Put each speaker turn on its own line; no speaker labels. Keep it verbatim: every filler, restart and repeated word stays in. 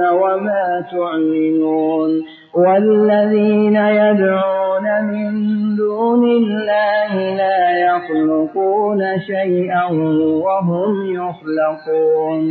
وما تعلنون والذين يدعون من دون الله لا يخلقون شيئا وهم يخلقون